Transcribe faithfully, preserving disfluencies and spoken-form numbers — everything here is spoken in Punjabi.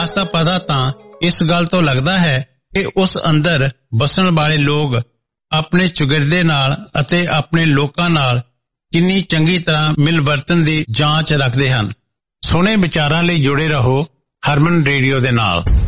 ਇਸ ਦਾ ਪਤਾ ਤਾਂ ਇਸ ਗੱਲ ਤੋਂ ਲੱਗਦਾ ਹੈ ਕਿ ਉਸ ਅੰਦਰ ਬਸਣ ਵਾਲੇ ਲੋਕ ਆਪਣੇ ਚੁਗਿਰਦੇ ਨਾਲ ਅਤੇ ਆਪਣੇ ਲੋਕਾਂ ਨਾਲ ਕਿੰਨੀ ਚੰਗੀ ਤਰ੍ਹਾਂ ਮਿਲਵਰਤਨ ਦੀ ਜਾਂਚ ਰੱਖਦੇ ਹਨ। ਸੋਹਣੇ ਵਿਚਾਰਾਂ ਲਈ ਜੁੜੇ ਰਹੋ ਹਰਮਨ ਰੇਡੀਓ ਦੇ ਨਾਲ।